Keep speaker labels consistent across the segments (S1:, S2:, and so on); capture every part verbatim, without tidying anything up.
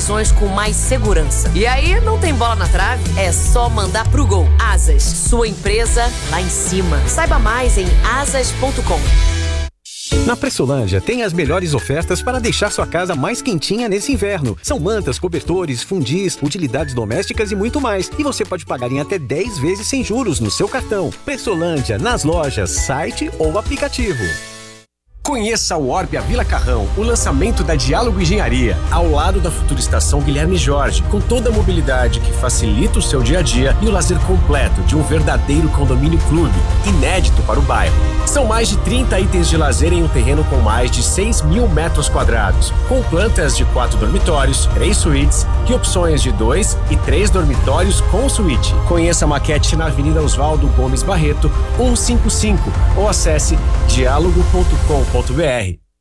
S1: opções com mais segurança. E aí, não tem bola na trave? É só mandar pro gol. Asas, sua empresa lá em cima. Saiba mais em asas ponto com.
S2: Na Pressolândia tem as melhores ofertas para deixar sua casa mais quentinha nesse inverno. São mantas, cobertores, fundis, utilidades domésticas e muito mais. E você pode pagar em até dez vezes sem juros no seu cartão. Pressolândia, nas lojas, site ou aplicativo.
S3: Conheça o Orbia Vila Carrão, o lançamento da Diálogo Engenharia, ao lado da futura estação Guilherme Jorge, com toda a mobilidade que facilita o seu dia a dia e o lazer completo de um verdadeiro condomínio clube, inédito para o bairro. São mais de trinta itens de lazer em um terreno com mais de seis mil metros quadrados, com plantas de quatro dormitórios, três suítes e opções de dois e três dormitórios com suíte. Conheça a maquete na Avenida Oswaldo Gomes Barreto, cento e cinquenta e cinco, ou acesse diálogo ponto com ponto br.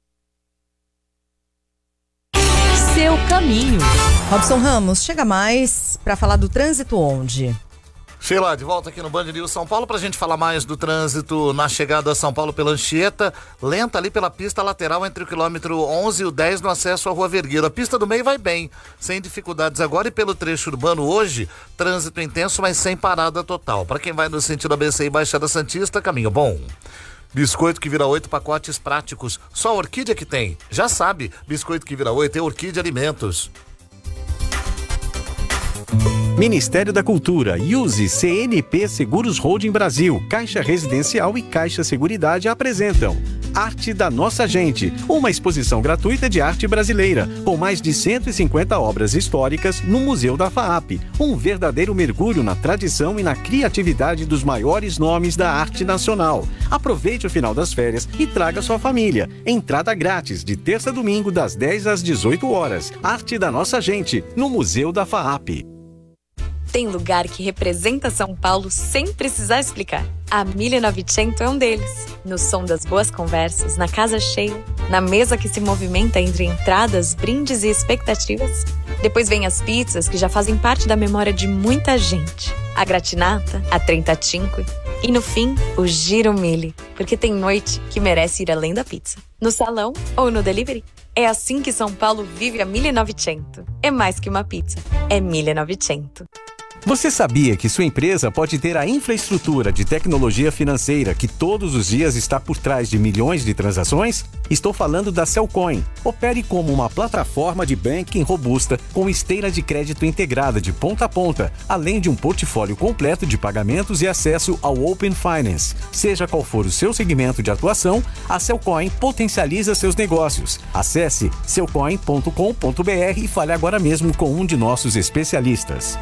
S4: Seu caminho. Robson Ramos, chega mais para falar do trânsito onde?
S5: Sheila, de volta aqui no Band News São Paulo pra gente falar mais do trânsito na chegada a São Paulo pela Anchieta, lenta ali pela pista lateral entre o quilômetro onze e o dez no acesso à Rua Vergueiro. A pista do meio vai bem, sem dificuldades agora, e pelo trecho urbano hoje, trânsito intenso, mas sem parada total. Para quem vai no sentido A B C e Baixada Santista, caminho bom. Biscoito que vira oito, pacotes práticos. Só a Orquídea que tem. Já sabe, biscoito que vira oito é Orquídea Alimentos.
S2: Ministério da Cultura, Use, C N P Seguros Holding Brasil, Caixa Residencial e Caixa Seguridade apresentam Arte da Nossa Gente, uma exposição gratuita de arte brasileira, com mais de cento e cinquenta obras históricas no Museu da FAAP. Um verdadeiro mergulho na tradição e na criatividade dos maiores nomes da arte nacional. Aproveite o final das férias e traga sua família. Entrada grátis, de terça a domingo, das dez às dezoito horas. Arte da Nossa Gente, no Museu da FAAP.
S6: Tem lugar que representa São Paulo sem precisar explicar. A mille novecento é um deles. No som das boas conversas, na casa cheia, na mesa que se movimenta entre entradas, brindes e expectativas. Depois vem as pizzas que já fazem parte da memória de muita gente. A gratinata, a trentacinque e, no fim, o giro mille. Porque tem noite que merece ir além da pizza. No salão ou no delivery. É assim que São Paulo vive a mille novecento. É mais que uma pizza. É mille novecento.
S2: Você sabia que sua empresa pode ter a infraestrutura de tecnologia financeira que todos os dias está por trás de milhões de transações? Estou falando da Cellcoin. Opere como uma plataforma de banking robusta com esteira de crédito integrada de ponta a ponta, além de um portfólio completo de pagamentos e acesso ao Open Finance. Seja qual for o seu segmento de atuação, a Cellcoin potencializa seus negócios. Acesse cellcoin ponto com ponto br e fale agora mesmo com um de nossos especialistas.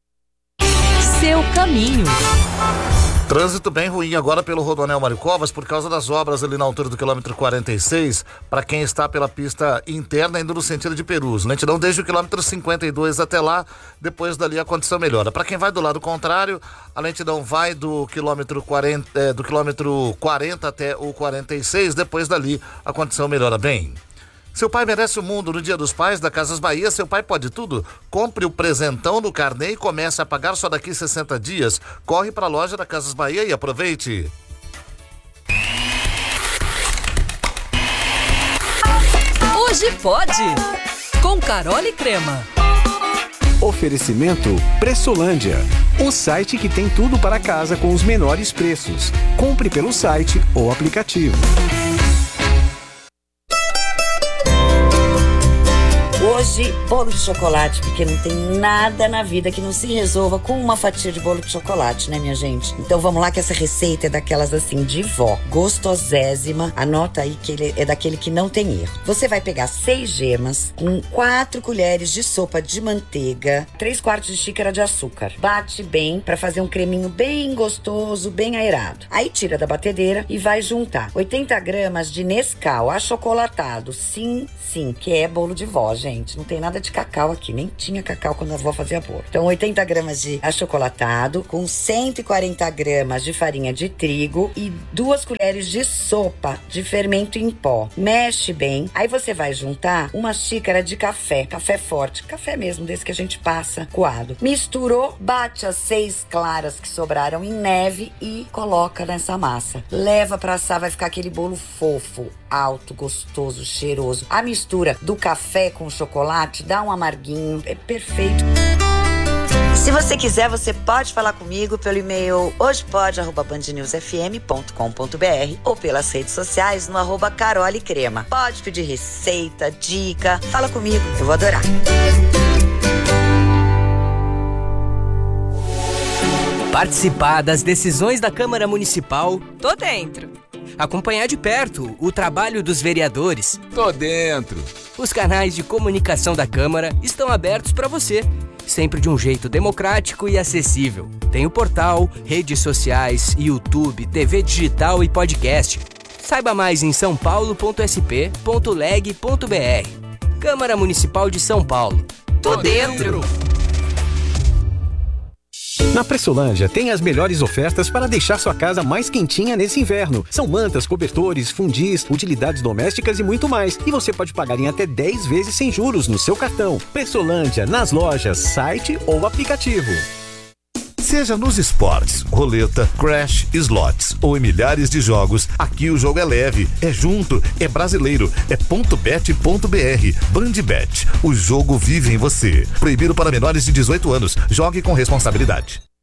S4: Seu caminho.
S5: Trânsito bem ruim agora pelo Rodoanel Mário Covas por causa das obras ali na altura do quilômetro quarenta e seis, para quem está pela pista interna indo no sentido de Perus. Lentidão desde o quilômetro cinquenta e dois até lá, depois dali a condição melhora. Para quem vai do lado contrário, a lentidão vai do quilômetro quarenta, é, do quilômetro quarenta até o quarenta e seis, depois dali a condição melhora bem. Seu pai merece o mundo. No Dia dos Pais da Casas Bahia, seu pai pode tudo. Compre o presentão no carnê e comece a pagar só daqui sessenta dias. Corre para a loja da Casas Bahia e aproveite.
S4: Hoje pode. Com Carol e Crema.
S2: Oferecimento Pressolândia, um site que tem tudo para casa com os menores preços. Compre pelo site ou aplicativo.
S7: Hoje, bolo de chocolate, porque não tem nada na vida que não se resolva com uma fatia de bolo de chocolate, né, minha gente? Então vamos lá, que essa receita é daquelas assim, de vó, gostosésima. Anota aí que ele é daquele que não tem erro. Você vai pegar seis gemas, com quatro colheres de sopa de manteiga, três quartos de xícara de açúcar. Bate bem pra fazer um creminho bem gostoso, bem aerado. Aí tira da batedeira e vai juntar oitenta gramas de Nescau achocolatado. Sim, sim, que é bolo de vó, gente. Não tem nada de cacau aqui, nem tinha cacau quando a avó fazia bolo. Então, oitenta gramas de achocolatado, com cento e quarenta gramas de farinha de trigo e duas colheres de sopa de fermento em pó. Mexe bem. Aí você vai juntar uma xícara de café, café forte, café mesmo, desse que a gente passa coado. Misturou, bate as seis claras que sobraram em neve e coloca nessa massa. Leva pra assar, vai ficar aquele bolo fofo. alto, gostoso, cheiroso. A mistura do café com o chocolate dá um amarguinho, é perfeito. Se você quiser, você pode falar comigo pelo e-mail hojepode arroba band news f m ponto com ponto b r ou pelas redes sociais no arroba Carole Crema. Pode pedir receita, dica, fala comigo, eu vou adorar.
S8: Participar das decisões da Câmara Municipal.
S9: Tô dentro.
S8: Acompanhar de perto o trabalho dos vereadores.
S10: Tô dentro.
S8: Os canais de comunicação da Câmara estão abertos para você, sempre de um jeito democrático e acessível. Tem o portal, redes sociais, YouTube, T V digital e podcast. Saiba mais em são paulo ponto s p ponto leg ponto b r. Câmara Municipal de São Paulo. Tô, Tô dentro. dentro.
S2: Na Pressolândia tem as melhores ofertas para deixar sua casa mais quentinha nesse inverno. São mantas, cobertores, fundis, utilidades domésticas e muito mais. E você pode pagar em até dez vezes sem juros no seu cartão. Pressolândia, nas lojas, site ou aplicativo.
S11: Seja nos esportes, roleta, crash, slots ou em milhares de jogos, aqui o jogo é leve, é junto, é brasileiro, é ponto bet ponto b r. Bandbet, o jogo vive em você. Proibido para menores de dezoito anos. Jogue com responsabilidade.